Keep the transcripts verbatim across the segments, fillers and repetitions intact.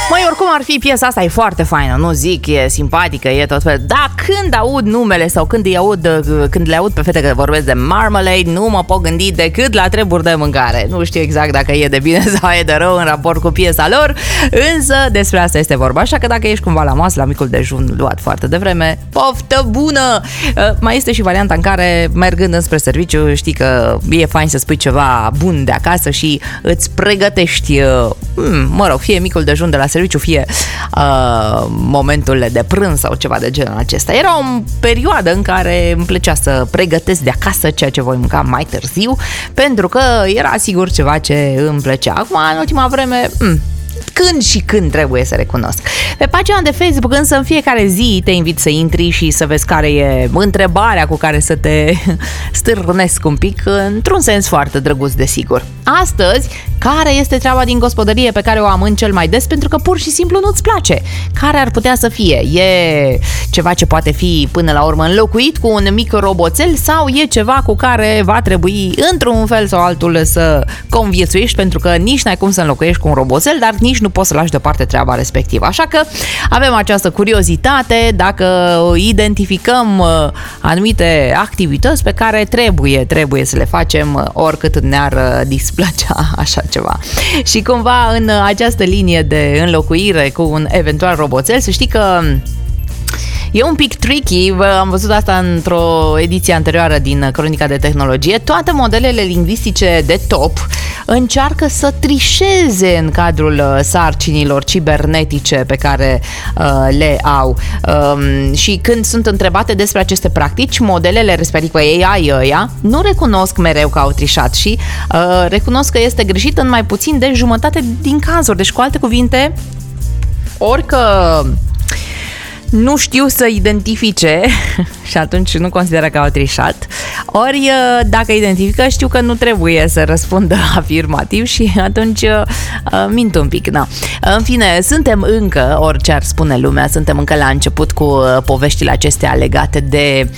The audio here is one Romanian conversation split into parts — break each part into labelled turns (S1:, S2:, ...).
S1: Măi, oricum ar fi, piesa asta e foarte faină, nu zic, e simpatică, e tot fel. Dar când aud numele sau când, îi aud, când le aud pe fete că vorbesc de Marmalade, nu mă pot gândi decât la treburi de mâncare. Nu știu exact dacă e de bine sau e de rău în raport cu piesa lor, însă despre asta este vorba. Așa că dacă ești cumva la masă, la micul dejun luat foarte devreme, poftă bună! Mai este și varianta în care, mergând înspre serviciu, știi că e fain să spui ceva bun de acasă și îți pregătești, mă rog, fie micul dejun de la serviciu, fie uh, momentul de prânz sau ceva de genul acesta. Era o perioadă în care îmi plăcea să pregătesc de acasă ceea ce voi mânca mai târziu, pentru că era sigur ceva ce îmi plăcea. Acum, în ultima vreme, m- când și când, trebuie să recunosc. Pe pagina de Facebook însă în fiecare zi te invit să intri și să vezi care e întrebarea cu care să te stârnesc un pic, într-un sens foarte drăguț, desigur. Astăzi, care este treaba din gospodărie pe care o am în cel mai des pentru că pur și simplu nu-ți place? Care ar putea să fie? E ceva ce poate fi până la urmă înlocuit cu un mic roboțel sau e ceva cu care va trebui într-un fel sau altul să conviețuiești, pentru că nici n-ai cum să înlocuiești cu un roboțel, dar nici nu poți să lași deoparte treaba respectivă. Așa că avem această curiozitate dacă identificăm anumite activități pe care trebuie, trebuie să le facem oricât ne-ar displăcea așa ceva. Și cumva în această linie de înlocuire cu un eventual roboțel, să știi că e un pic tricky, am văzut asta într-o ediție anterioară din Cronica de Tehnologie. Toate modelele lingvistice de top încearcă să trișeze în cadrul sarcinilor cibernetice pe care uh, le au. Um, și când sunt întrebate despre aceste practici, modelele, respectiv A I ăia, nu recunosc mereu că au trișat și uh, recunosc că este greșit în mai puțin de jumătate din cazuri. Deci, cu alte cuvinte, orică nu știu să identifice și atunci nu consideră că au trișat, ori dacă identifică, știu că nu trebuie să răspundă afirmativ și atunci uh, mint un pic. Na. În fine, suntem încă, orice ar spune lumea, suntem încă la început cu uh, poveștile acestea legate de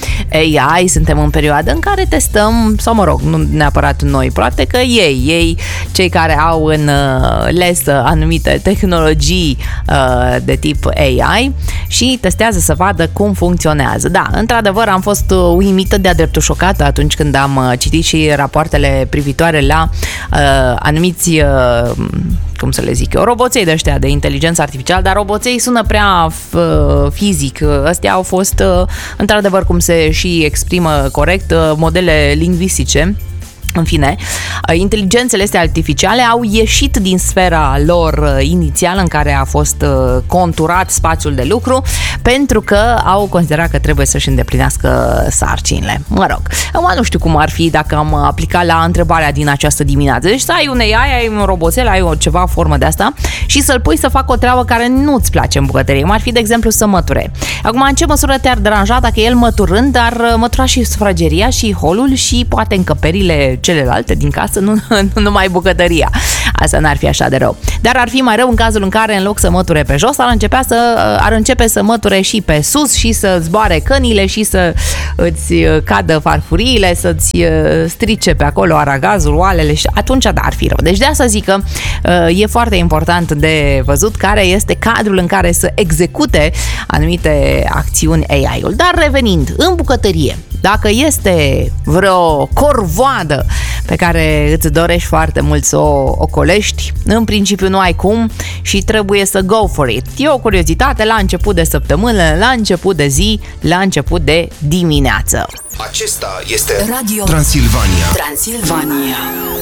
S1: A I, suntem în perioada în care testăm, sau mă rog, nu neapărat noi, poate că ei, ei, cei care au în uh, lesă anumite tehnologii uh, de tip A I și testează să vadă cum funcționează. Da, într-adevăr am fost uimită, de-a dreptul șocată atunci când am citit și rapoartele privitoare la uh, anumiți, uh, cum să le zic eu, roboței de ăștia de inteligență artificială, dar roboței sună prea f- fizic. Astea au fost, uh, într-adevăr, cum se și exprimă corect, uh, modele lingvistice. În fine, inteligențele astea artificiale au ieșit din sfera lor inițială în care a fost conturat spațiul de lucru, pentru că au considerat că trebuie să-și îndeplinească sarcinile. Mă rog, acum nu știu cum ar fi dacă am aplicat la întrebarea din această dimineață. Deci să ai un A I, ai un roboțel, ai o ceva formă de asta și să-l pui să facă o treabă care nu-ți place în bucătărie. Cum ar fi, de exemplu, să măture. Acum, în ce măsură te-ar deranja dacă el măturând ar mătura și sufrageria și holul și poate încăperile celelalte din casă, nu, nu numai bucătăria. Asta n-ar fi așa de rău. Dar ar fi mai rău în cazul în care, în loc să măture pe jos, ar, începea să, ar începe să măture și pe sus și să zboare cănile și să îți cadă farfuriile, să-ți strice pe acolo aragazul, oalele și atunci da, ar fi rău. Deci de asta zic că e foarte important de văzut care este cadrul în care să execute anumite acțiuni A I-ul. Dar revenind, în bucătărie, dacă este vreo corvoadă pe care îți dorești foarte mult să o ocolești, în principiu nu ai cum și trebuie să go for it. E o curiozitate la început de săptămână, la început de zi, la început de dimineață.
S2: Acesta este Radio Transilvania.
S3: Transilvania.